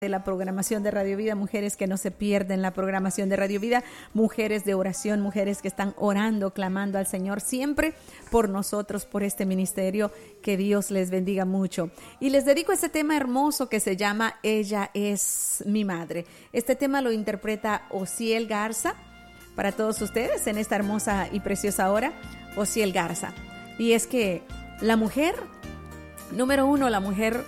de la programación de Radio Vida, mujeres que no se pierden la programación de Radio Vida, mujeres de oración, mujeres que están orando, clamando al Señor siempre por nosotros, por este ministerio. Que Dios les bendiga mucho. Y les dedico este tema hermoso que se llama Ella es mi madre. Este tema lo interpreta Osiel Garza para todos ustedes en esta hermosa y preciosa hora. Osiel Garza. Y es que la mujer, número uno, la mujer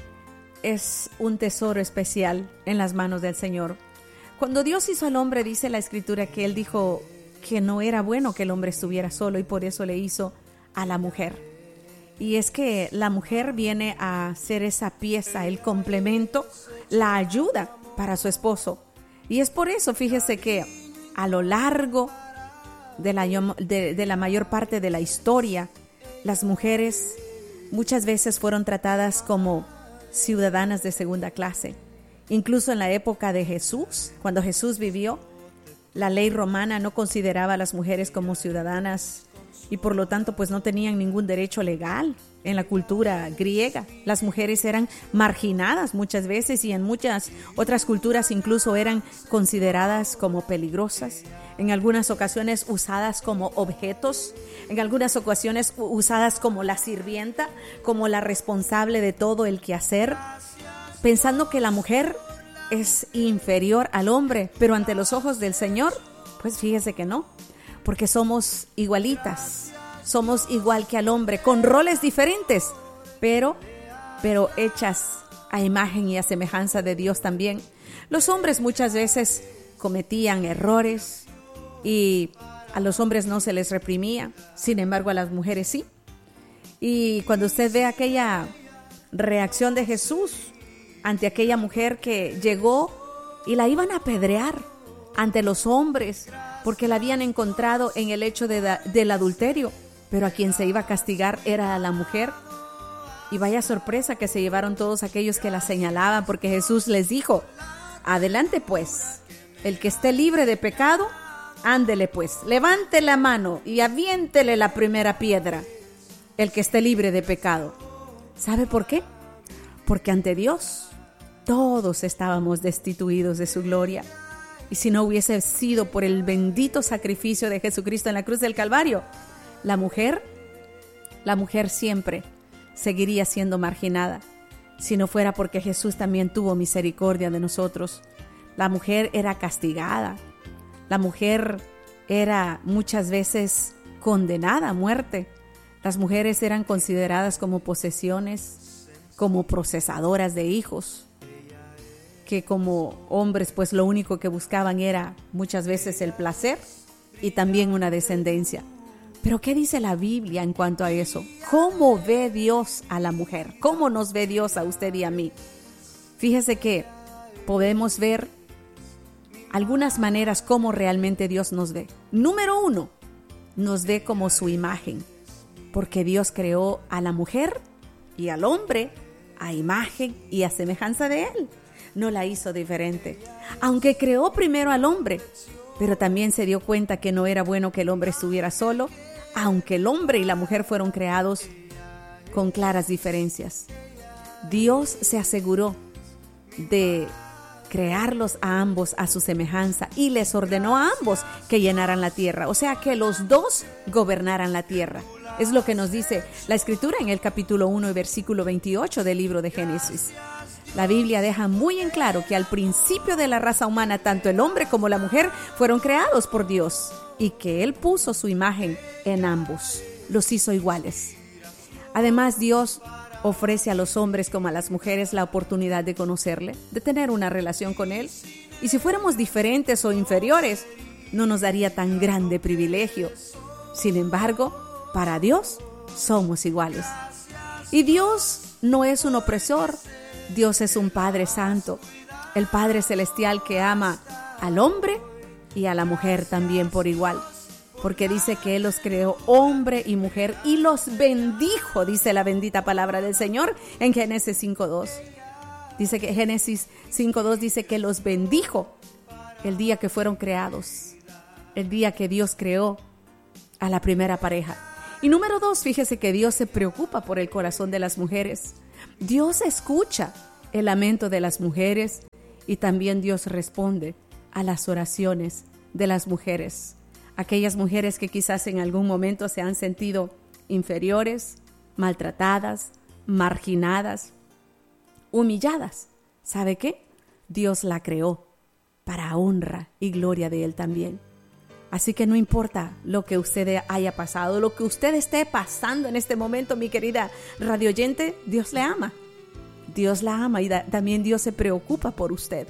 es un tesoro especial en las manos del Señor. Cuando Dios hizo al hombre, dice la Escritura que Él dijo que no era bueno que el hombre estuviera solo y por eso le hizo a la mujer. Y es que la mujer viene a ser esa pieza, el complemento, la ayuda para su esposo. Y es por eso, fíjese que a lo largo de la mayor parte de la historia, las mujeres muchas veces fueron tratadas como ciudadanas de segunda clase. Incluso en la época de Jesús, cuando Jesús vivió, la ley romana no consideraba a las mujeres como ciudadanas y por lo tanto pues no tenían ningún derecho legal. En la cultura griega, las mujeres eran marginadas muchas veces y en muchas otras culturas incluso eran consideradas como peligrosas. En algunas ocasiones usadas como objetos, en algunas ocasiones usadas como la sirvienta, como la responsable de todo el quehacer, pensando que la mujer es inferior al hombre, pero ante los ojos del Señor, pues fíjese que no, porque somos igualitas. Somos igual que al hombre, con roles diferentes, pero hechas a imagen y a semejanza de Dios también. Los hombres muchas veces cometían errores y a los hombres no se les reprimía, sin embargo a las mujeres sí. Y cuando usted ve aquella reacción de Jesús ante aquella mujer que llegó y la iban a apedrear ante los hombres porque la habían encontrado en el hecho del adulterio, pero a quien se iba a castigar era a la mujer. Y vaya sorpresa que se llevaron todos aquellos que la señalaban, porque Jesús les dijo: adelante pues, el que esté libre de pecado, ándele pues, levante la mano y aviéntele la primera piedra, el que esté libre de pecado. ¿Sabe por qué? Porque ante Dios todos estábamos destituidos de su gloria. Y si no hubiese sido por el bendito sacrificio de Jesucristo en la cruz del Calvario, la mujer siempre seguiría siendo marginada, si no fuera porque Jesús también tuvo misericordia de nosotros. La mujer era castigada, la mujer era muchas veces condenada a muerte. Las mujeres eran consideradas como posesiones, como procesadoras de hijos, que como hombres pues lo único que buscaban era muchas veces el placer y también una descendencia. Pero ¿qué dice la Biblia en cuanto a eso? ¿Cómo ve Dios a la mujer? ¿Cómo nos ve Dios a usted y a mí? Fíjese que podemos ver algunas maneras cómo realmente Dios nos ve. Número uno, nos ve como su imagen, porque Dios creó a la mujer y al hombre a imagen y a semejanza de Él. No la hizo diferente. Aunque creó primero al hombre, pero también se dio cuenta que no era bueno que el hombre estuviera solo, aunque el hombre y la mujer fueron creados con claras diferencias. Dios se aseguró de crearlos a ambos a su semejanza y les ordenó a ambos que llenaran la tierra, o sea que los dos gobernaran la tierra. Es lo que nos dice la Escritura en el capítulo 1 y versículo 28 del libro de Génesis. La Biblia deja muy en claro que al principio de la raza humana, tanto el hombre como la mujer fueron creados por Dios y que Él puso su imagen en ambos, los hizo iguales. Además, Dios ofrece a los hombres como a las mujeres la oportunidad de conocerle, de tener una relación con Él. Y si fuéramos diferentes o inferiores, no nos daría tan grande privilegio. Sin embargo, para Dios somos iguales. Y Dios no es un opresor. Dios es un Padre Santo, el Padre Celestial que ama al hombre y a la mujer también por igual, porque dice que Él los creó hombre y mujer y los bendijo, dice la bendita palabra del Señor en Génesis 5:2. Dice que Génesis 5:2 dice que los bendijo el día que fueron creados, el día que Dios creó a la primera pareja. Y número 2, fíjese que Dios se preocupa por el corazón de las mujeres. Dios escucha el lamento de las mujeres y también Dios responde a las oraciones de las mujeres. Aquellas mujeres que quizás en algún momento se han sentido inferiores, maltratadas, marginadas, humilladas. ¿Sabe qué? Dios la creó para honra y gloria de Él también. Así que no importa lo que usted haya pasado, lo que usted esté pasando en este momento, mi querida radioyente, Dios le ama. Dios la ama y también Dios se preocupa por usted.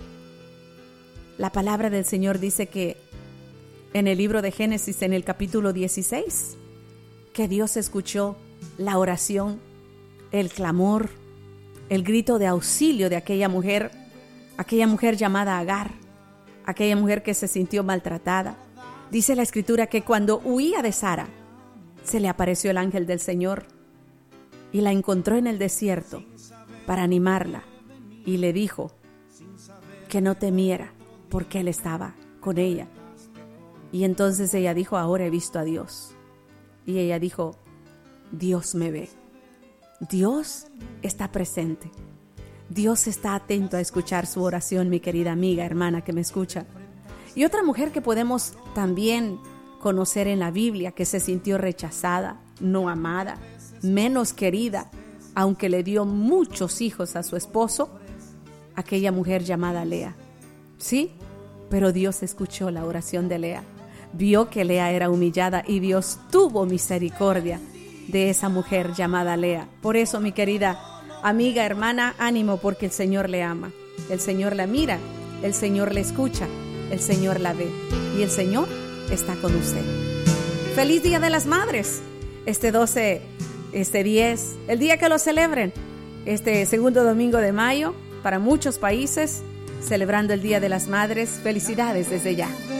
La palabra del Señor dice que en el libro de Génesis, en el capítulo 16, que Dios escuchó la oración, el clamor, el grito de auxilio de aquella mujer llamada Agar, aquella mujer que se sintió maltratada. Dice la Escritura que cuando huía de Sara, se le apareció el ángel del Señor y la encontró en el desierto para animarla y le dijo que no temiera porque Él estaba con ella. Y entonces ella dijo, ahora he visto a Dios. Y ella dijo, Dios me ve. Dios está presente. Dios está atento a escuchar su oración, mi querida amiga, hermana que me escucha. Y otra mujer que podemos también conocer en la Biblia, que se sintió rechazada, no amada, menos querida, aunque le dio muchos hijos a su esposo, aquella mujer llamada Lea. Sí, pero Dios escuchó la oración de Lea. Vio que Lea era humillada y Dios tuvo misericordia de esa mujer llamada Lea. Por eso, mi querida amiga, hermana, ánimo, porque el Señor le ama. El Señor la mira, el Señor la escucha, el Señor la ve y el Señor está con usted. ¡Feliz Día de las Madres! Este 12, este 10, el día que lo celebren, este segundo domingo de mayo, para muchos países, celebrando el Día de las Madres. Felicidades desde ya.